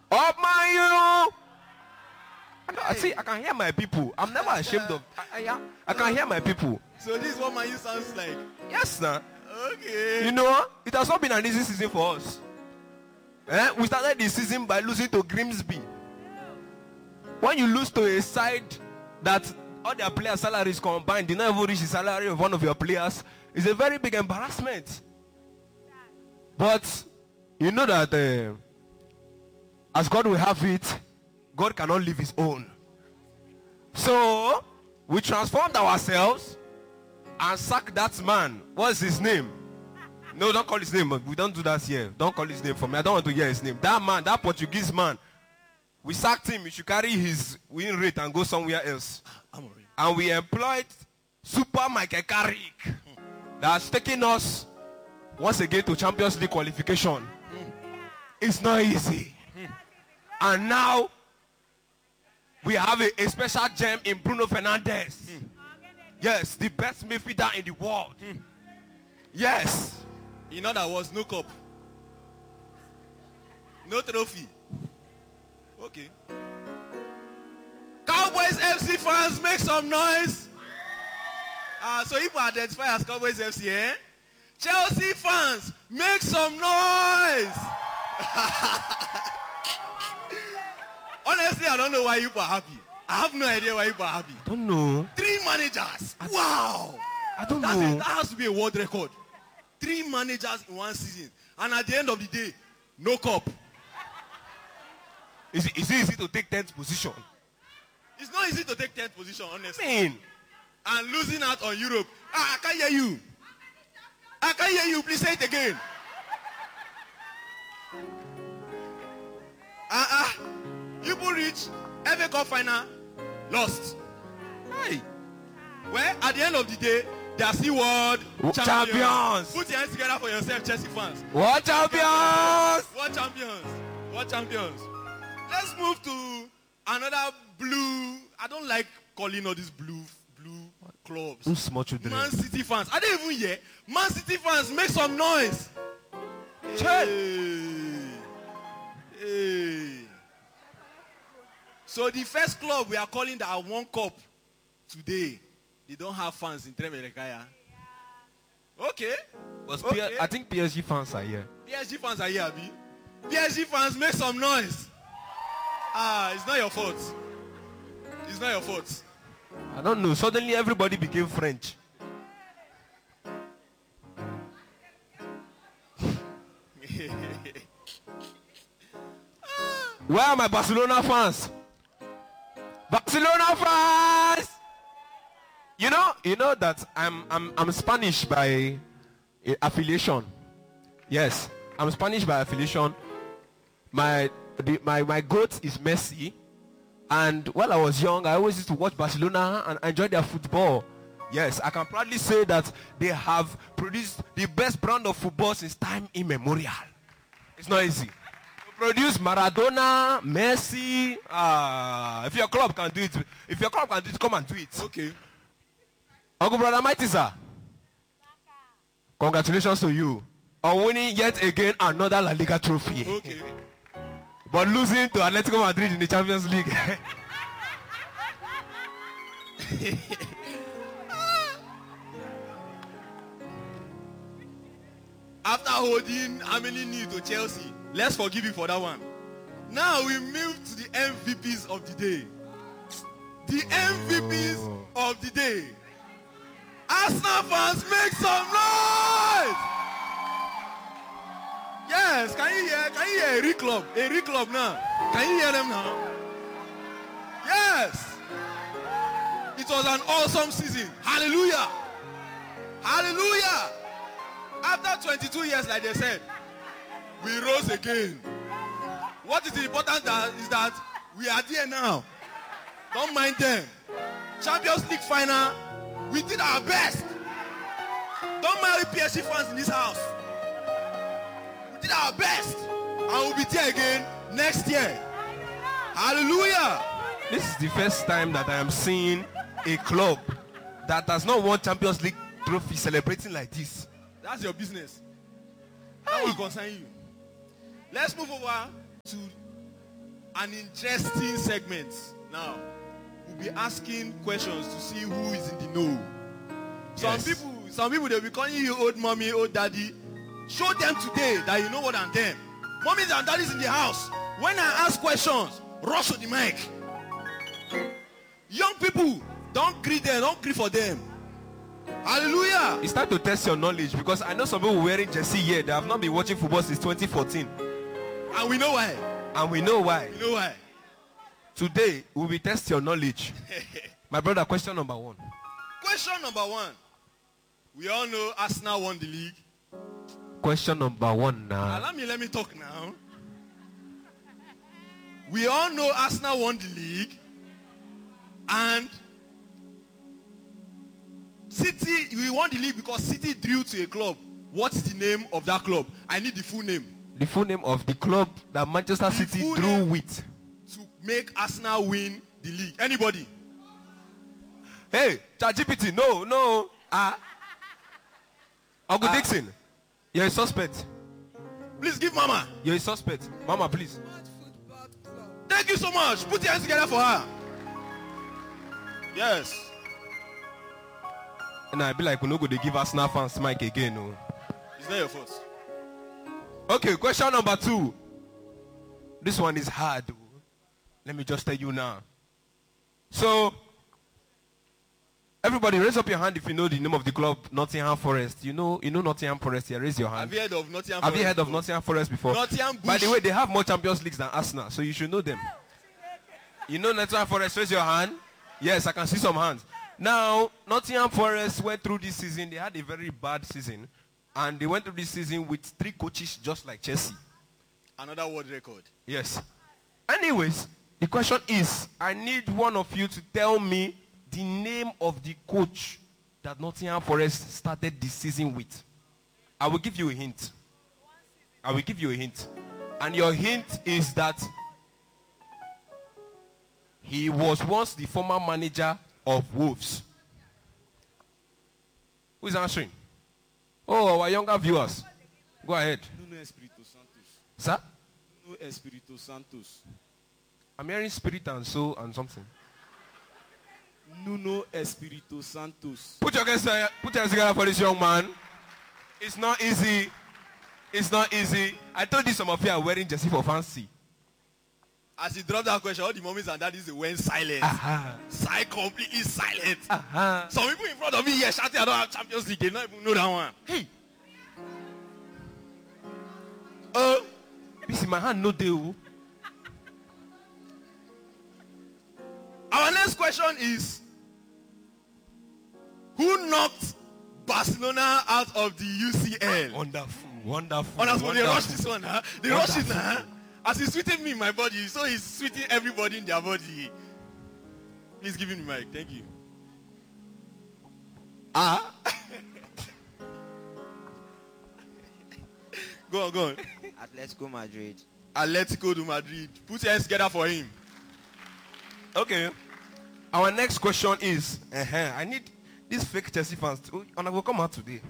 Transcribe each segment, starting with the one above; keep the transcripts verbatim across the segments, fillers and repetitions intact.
Up Man U! I see, I can hear my people. I'm never ashamed of. I, I, I can hear my people. So this is what Man U sounds like. Yes, sir. Okay. You know, it has not been an easy season for us. Eh? We started the season by losing to Grimsby. When you lose to a side that all their players' salaries combined did not even reach the salary of one of your players, it's a very big embarrassment. But you know that uh, as God will have it, God cannot leave his own. So we transformed ourselves and sacked that man. What's his name? No, don't call his name. We don't do that here. Don't call his name for me. I don't want to hear his name. That man, that Portuguese man, we sacked him. He should carry his win rate and go somewhere else. And we employed Super Michael Carrick. That's taking us once again to Champions League qualification. It's not easy. And now we have a, a special gem in Bruno Fernandes. Yes, the best midfielder in the world. Yes. In other words, no cup. No trophy. Okay. Cowboys F C fans, make some noise. Uh, so if we identify as Cowboys F C, eh? Chelsea fans, make some noise. Honestly, I don't know why you are happy. I have no idea why you are happy. I don't know. Three managers. Wow. I don't That know. is- that has to be a world record. Three managers in one season. And at the end of the day, no cup. Is it, is it easy to take tenth position? It's not easy to take tenth position, honestly. Man. And losing out on Europe. Ah, I can't hear you. I can't hear you. Please say it again. Ah, uh, uh, you will reach F A Cup final, lost. Hey. Well, at the end of the day, they are still world champions. Champions. Put your hands together for yourself, Chelsea fans. What champions? What champions? What champions? Let's move to another blue. I don't like calling all these blue blue clubs. Who's small children? Man City fans. I don't even hear. Man City fans, make some noise. Hey. Hey. So the first club we are calling that won cup today, they don't have fans in Tremerekaya. Okay. But Okay. P- I think P S G fans are here. P S G fans are here, Abi. P S G fans, make some noise. Ah, it's not your fault. It's not your fault. I don't know. Suddenly everybody became French. Where are my Barcelona fans? Barcelona fans! You know, you know that I'm I'm I'm Spanish by uh, affiliation. Yes, I'm Spanish by affiliation. My the, my my goat is Messi, and while I was young, I always used to watch Barcelona and enjoy their football. Yes, I can proudly say that they have produced the best brand of football since time immemorial. It's not easy. To produce Maradona, Messi. Ah, if your club can do it, if your club can do it, come and do it. Okay. Uncle Brother Mighty, sir. Congratulations to you on winning yet again another La Liga trophy. Okay. But losing to Atletico Madrid in the Champions League. After holding how many nil to Chelsea, let's forgive you for that one. Now we move to the M V Ps of the day. The M V Ps Oh. of the day. Arsenal fans, make some noise! Yes, can you hear? Can you hear a Rick Club? A Rick Club now. Can you hear them now? Yes. It was an awesome season. Hallelujah. Hallelujah. After twenty-two years, like they said, we rose again. What is important that is that we are there now. Don't mind them. Champions League final, we did our best. Don't mind P S G fans in this house. We did our best. And we'll be there again next year. Hallelujah. This is the first time that I am seeing a club that has not won Champions League trophy celebrating like this. That's your business. That will concern you. Let's move over to an interesting segment. Now, we'll be asking questions to see who is in the know. Some Yes. people, some people they'll be calling you old mommy, old daddy. Show them today that you know what I'm them. Mommies and daddies in the house. When I ask questions, rush to the mic. Young people, don't greet them, don't greet for them. Hallelujah. It's time to test your knowledge because I know some people wearing jersey here. They have not been watching football since twenty fourteen. And we know why. And we know why. We know why. Today, we will test your knowledge. My brother, question number one. Question number one. We all know Arsenal won the league. Question number one now. Allow me, let me talk now. We all know Arsenal won the league. And City, we won the league because City drew to a club. What's the name of that club? I need the full name. The full name of the club that Manchester The City full drew name. with. To make Arsenal win the league. Anybody? Hey, ChatGPT, no, no. Ah. Uncle Ah. Dixon, you're a suspect. Please give Mama. You're a suspect. Mama, please. Thank you so much. Put your hands together for her. Yes. And I be like, we no go to give Arsenal fans mic again. No. It's not your fault. Okay, question number two. This one is hard. Let me just tell you now. So, everybody raise up your hand if you know the name of the club, Nottingham Forest. You know, you know Nottingham Forest here. Raise your hand. Have you heard of Nottingham Have you Forest heard of before? Nottingham Forest before? Nottingham By the Bush. way, they have more Champions Leagues than Arsenal, so you should know them. You know Nottingham Forest? Raise your hand. Yes, I can see some hands. Now, Nottingham Forest went through this season. They had a very bad season. And they went through this season with three coaches just like Chelsea. Another world record. Yes. Anyways, the question is, I need one of you to tell me the name of the coach that Nottingham Forest started this season with. I will give you a hint. I will give you a hint. And your hint is that he was once the former manager of Wolves. Who is answering? Oh, our younger viewers. Go ahead. Nuno Espirito Santos. Sir? Nuno Espirito Santos. I'm hearing spirit and soul and something. Nuno Espirito Santos. Put your hands together, put your hands together for this young man. It's not easy. It's not easy. I told you some of you are wearing jersey for fancy. As he dropped that question, all the mommies and daddies went silent. Aha. Sigh completely silent. Aha. Some people in front of me here shouting, I don't have Champions League. They don't even know that one. Hey. Uh, This is my hand, no deal. our next question is, who knocked Barcelona out of the U C L? Wonderful, wonderful. Oh, that's when they wonderful. rush this one, huh? They rush it, huh? As he's sweeting me in my body, so he's sweeting everybody in their body. Please give him the mic. Thank you. Ah. Go on, go on. Atletico Madrid. Atletico de Madrid. Put your hands together for him. Okay. Our next question is, uh-huh, I need these fake Chelsea fans to, and I will come out today.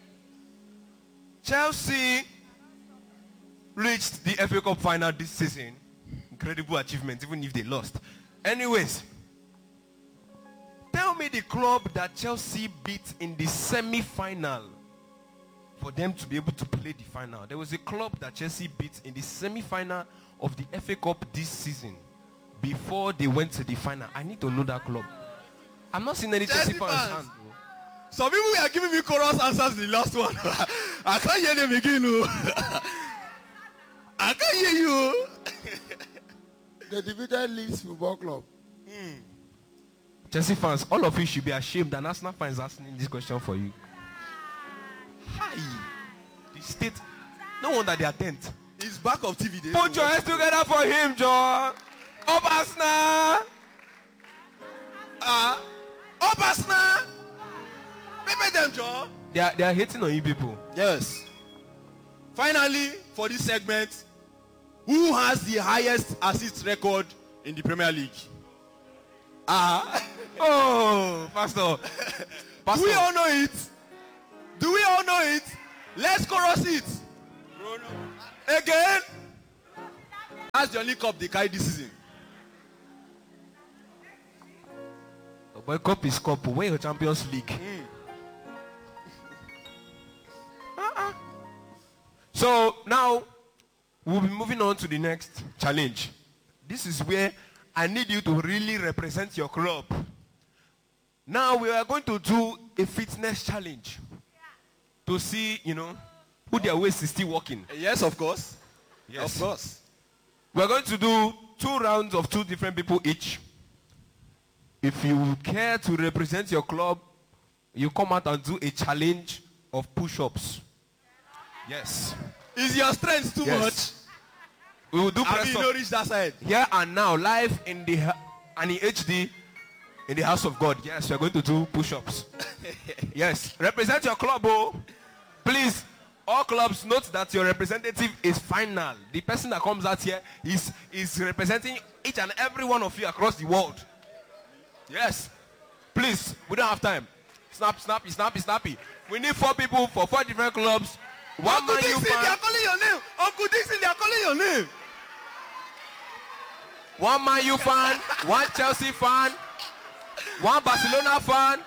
Chelsea reached the F A Cup final this season. Incredible achievement, even if they lost. Anyways, tell me the club that Chelsea beat in the semi-final for them to be able to play the final. There was a club that Chelsea beat in the semi-final of the F A Cup this season before they went to the final. I need to know that club. I'm not seeing any Chelsea, Chelsea fans. fans. hand, bro. Some people are giving me chorus answers in the last one. I can't hear them again. Oh. I can't hear you. The Divided Leagues Football Club. Chelsea fans, all of you should be ashamed that Arsenal fans asking this question for you. Hi. The state. No wonder they are tenth. It's back of T V. They Put your hands together for him, John. Up Arsenal. Ah, up Arsenal. Pay them, Joe. They are, they are hating on you people. Yes. Finally, for this segment, who has the highest assist record in the Premier League? Ah. Oh, Pastor. Pastor. Do we all know it? Do we all know it? Let's chorus it. Again. Ask the only cup they carry this season. The boy cup is cup. Where your Champions League? Mm. Uh-uh. So now we'll be moving on to the next challenge. This is where I need you to really represent your club. Now we are going to do a fitness challenge to see, you know, who their waist is still working. Yes, of course. Yes. Of course. We're going to do two rounds of two different people each. If you care to represent your club, you come out and do a challenge of push-ups. Yes. Is your strength too Yes. much? We will do Have press you up not reached that side? here and now, live in the ha- and in H D in the house of God. Yes, we're going to do push-ups. Yes. Represent your club, oh. Please, all clubs, note that your representative is final. The person that comes out here is, is representing each and every one of you across the world. Yes. Please, we don't have time. Snap, snappy, snappy, snappy. We need four people for four different clubs. One Uncle man you Dixon, they are fan. calling your name. Uncle Dixon, they are calling your name. One Man U fan, one Chelsea fan, one Barcelona fan.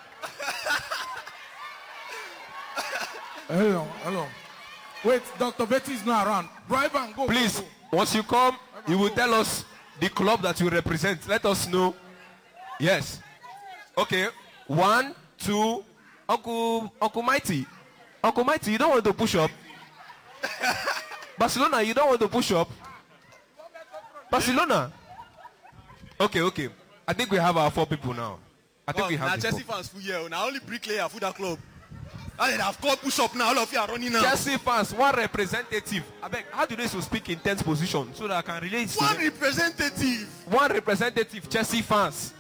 Hello, hello. Wait, Doctor Betty is not around. Drive and go. Please, go, once you come, you will tell us the club that you represent. Let us know. Yes. Okay. One, two. Uncle, Uncle Mighty. Uncle Mighty, you don't want to push up. Barcelona, you don't want to push up. Barcelona. Okay, okay. I think we have our four people now. I think Oh, we now have the Chelsea four. fans full year. Now only bricklayer for that club. And they have called push up now. All of you are running now. Chelsea fans, one representative. I beg, how do they so speak in tense position so that I can relate to One them? representative. One representative, Chelsea fans.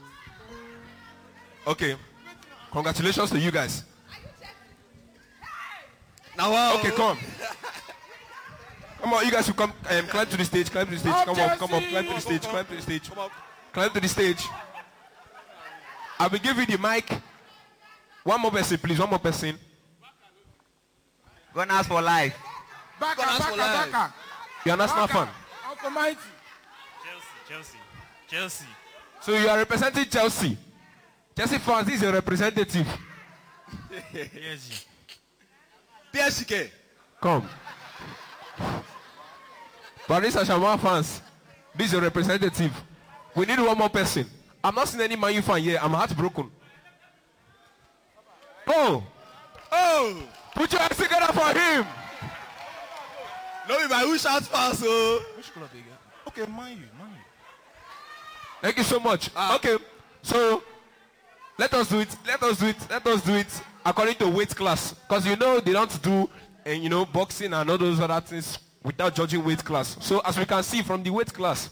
Okay. Congratulations to you guys. Now wow. Okay, come. Come on, you guys will come um, climb to the stage, climb to the stage. Up, Come on, come on, Chelsea. climb to the stage, climb to the stage. Come up. Climb to the stage. I will give you the mic. One more person, please. One more person. Gunners for life. Baka, Gunners baka, for life. baka. You're an Arsenal fan. Uncle Mighty. Chelsea, Chelsea, Chelsea. So you are representing Chelsea. Chelsea fans, this is your representative. P S G. P S G K. Come. Paris Saint-Germain fans, this is your representative. We need one more person. I'm not seeing any Man U fan here. I'm heartbroken. Oh, Oh. put your hands together for him. No, if I wish out fast, oh. Which club again? Okay, Man U, Man U. Thank you so much. Ah. Okay, so let us do it. Let us do it. Let us do it according to weight class, because you know they don't do, uh, you know, boxing and all those other things without judging weight class. So as we can see from the weight class,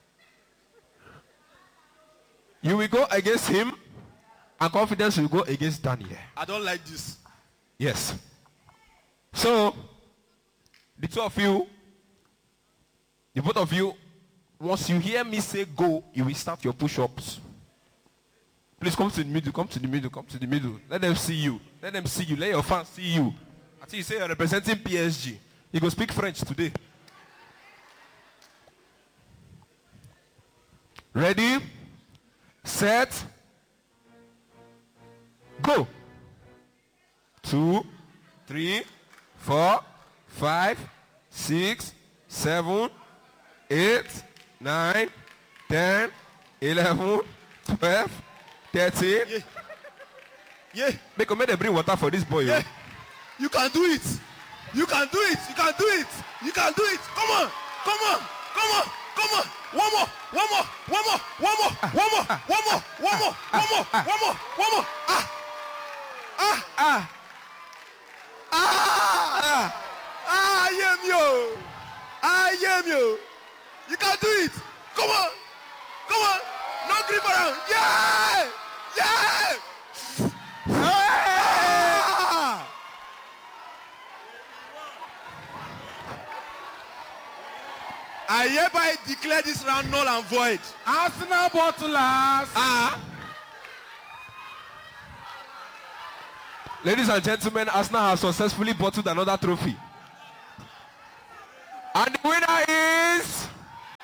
you will go against him, and confidence will go against Daniel. I don't like this. Yes. So the two of you, the both of you, once you hear me say go, you will start your push-ups. Please come to the middle, come to the middle, come to the middle. Let them see you. Let them see you. Let your fans see you. I think you say you're representing P S G. You go speak French today. Ready? Set. Go. Two, three, four, five, six, seven, eight, nine, ten, eleven, twelve, thirteen. Yeah. Yeah. Make a make them bring water for this boy. Yeah. Oh. You can do it. You can do it. You can do it. You can do it. Come on. Come on. Come on. Come on. One more. One more. One more. One more. One more. One more. One more. One more. One more. One more. Ah. Ah. Ah, Ah. Ah. I am you. I am you. You can do it. Come on. Come on. No grip around. Yeah. Yeah. Ah. I hereby declare this round null and void. Arsenal bottlers. Ah. ladies and gentlemen, Arsenal has successfully bottled another trophy. And the winner is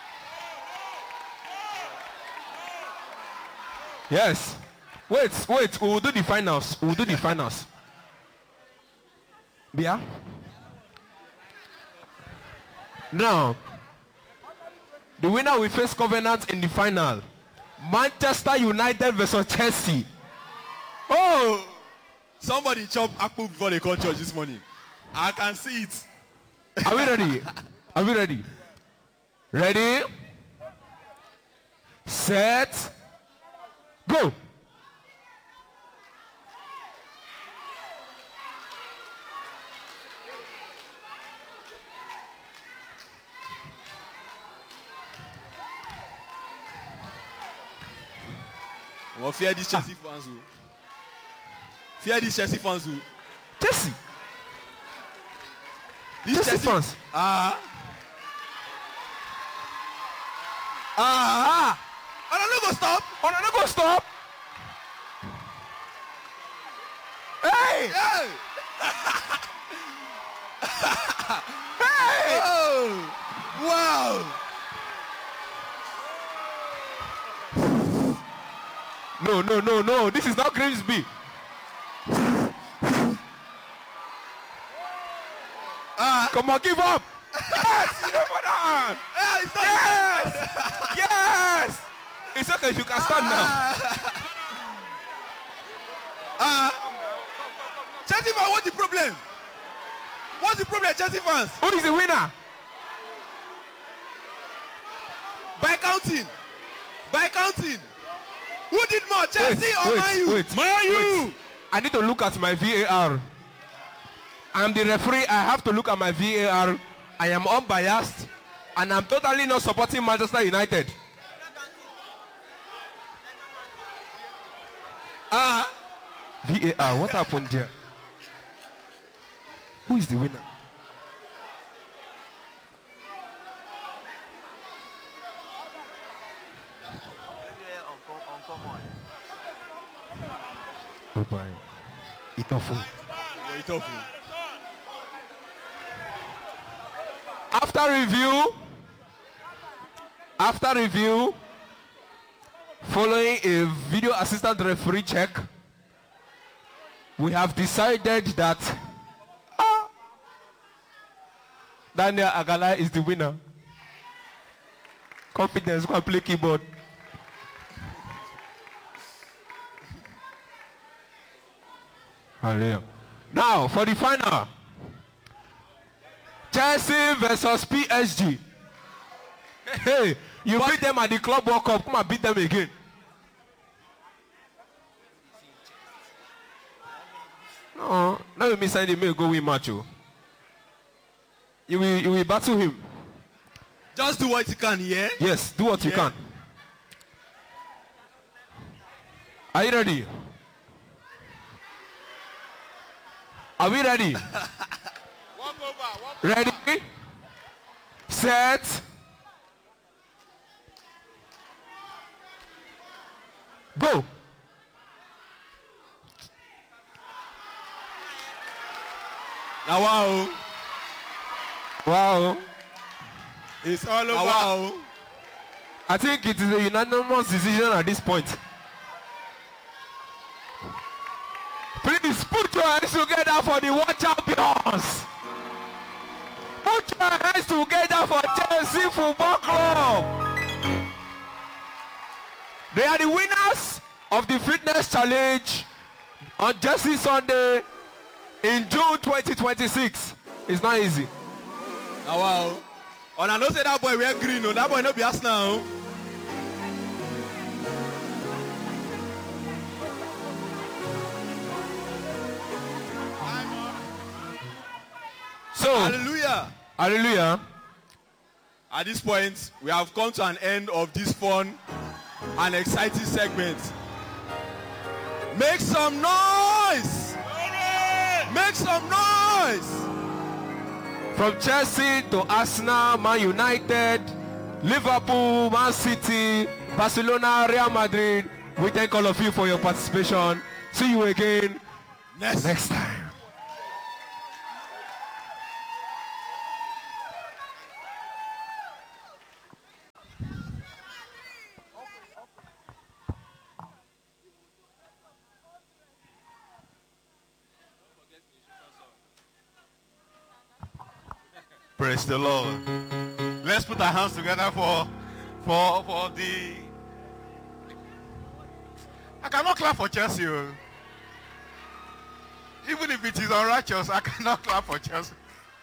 Yes. Wait, wait. We'll do the finals. We'll do the finals. Yeah. Now, the winner will face Covenant in the final. Manchester United versus Chelsea. Oh! Somebody chop apple before they call church this morning. I can see it. Are we ready? Are we ready? Ready? Set. Go. Well, fear these Chelsea fans who. Fear these Chelsea fans who. Chelsea. These Chelsea Chelsea fans. Ah. Ah. And I don't go stop. And I don't go stop. Hey. Hey. Hey. Oh. Wow. No, no, no, no. This is not Grimsby. Ah. Come on, give up. Yes, you know what on. Ah, it's not Yes. Yes. It's okay. You can stand now. Ah. Chelsea fans, what's the problem? What's the problem, Chelsea fans? Who is the winner? By counting. By counting. Who did more, Chelsea Wait, or wait, Man U? wait, Man U. wait. I need to look at my V A R. I'm the referee. I have to look at my V A R. I am unbiased, and I'm totally not supporting Manchester United. Ah. V A R, what happened there? Who is the winner? Oh boy. Itofu. Wait up. After review, after review, following a video assistant referee check, we have decided that ah, Daniel Agala is the winner. Confidence, go and play keyboard. Hallelujah. Now for the final. Chelsea versus P S G. Hey, you but beat them at the Club World Cup. Come and beat them again. No, let me sign the mail. Go win match. Oh. You will, you will battle him. Just do what you can, yeah? Yes, do what yeah. you can. Are you ready? Are we ready? Walk over, walk Ready? Set. Go. Now, wow. Wow. It's all over. Now, wow. I think it is a unanimous decision at this point. Please put your hands together for the world champions. Put your hands together for Chelsea Football Club. They are the winners of the fitness challenge on Jersey Sunday in June twenty twenty-six. It's not easy. Now, wow. And I know say that boy wear green. No, that boy no be us now. So, hallelujah. Hallelujah. At this point, we have come to an end of this fun and exciting segment. Make some noise! Make some noise! From Chelsea to Arsenal, Man United, Liverpool, Man City, Barcelona, Real Madrid, we thank all of you for your participation. See you again Next, next time. Praise the Lord. Let's put our hands together for, for, for the... I cannot clap for Chelsea. oh. Even if it is unrighteous, I cannot clap for Chelsea.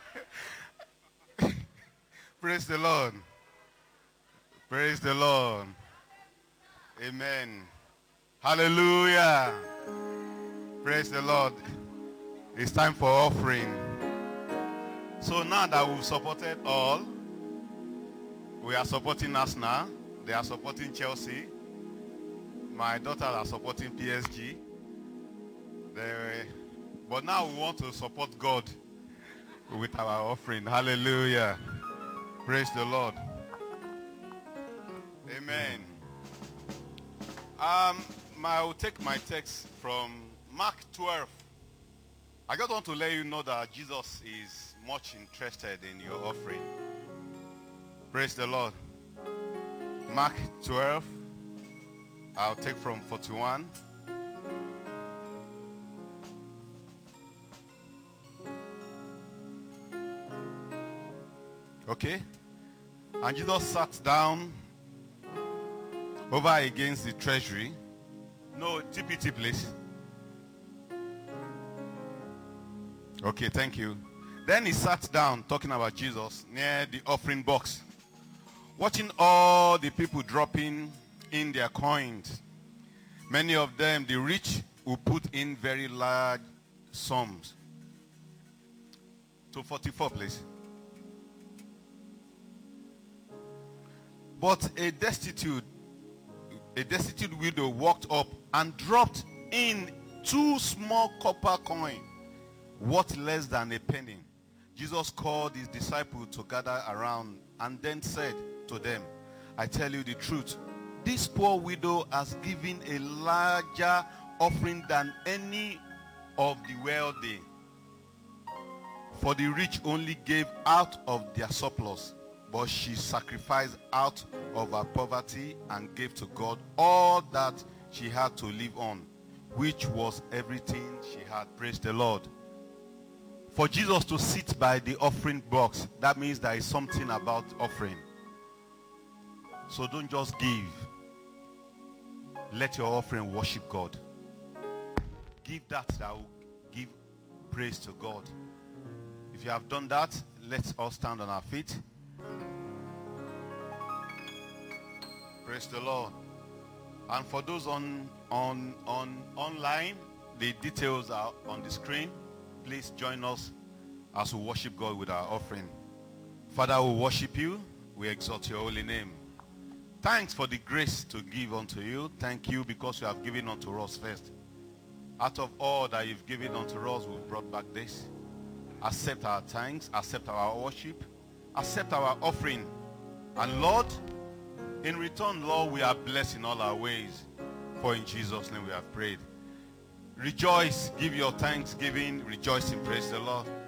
Praise the Lord. Praise the Lord. Amen. Hallelujah. Praise the Lord. It's time for offering. So now that we've supported all, we are supporting Arsenal. They are supporting Chelsea. My daughters are supporting P S G. They, but now we want to support God with our offering. Hallelujah. Praise the Lord. Amen. Um, I will take my text from Mark twelve. I just want to let you know that Jesus is much interested in your offering. Praise the Lord. Mark twelve. I'll take from forty-one. Okay. And Jesus sat down over against the treasury. No, T P T, please. Okay, thank you. Then he sat down, talking about Jesus, near the offering box, watching all the people dropping in their coins. Many of them, the rich, will put in very large sums. To forty-four, please. But a destitute, a destitute widow walked up and dropped in two small copper coins, worth less than a penny. Jesus called his disciples to gather around and then said to them, I tell you the truth, this poor widow has given a larger offering than any of the wealthy. For the rich only gave out of their surplus, but she sacrificed out of her poverty and gave to God all that she had to live on, which was everything she had. Praise the Lord. For Jesus to sit by the offering box, that means there is something about offering. So don't just give. Let your offering worship God. Give that that will give praise to God. If you have done that, let's all stand on our feet. Praise the Lord. And for those on on on online, the details are on the screen. Please join us as we worship God with our offering. Father, we worship you. We exalt your holy name. Thanks for the grace to give unto you. Thank you because you have given unto us first. Out of all that you've given unto us, we've brought back this. Accept our thanks. Accept our worship. Accept our offering. And Lord, in return, Lord, we are blessed in all our ways. For in Jesus' name we have prayed. Rejoice, give your thanksgiving, rejoice in praise the Lord.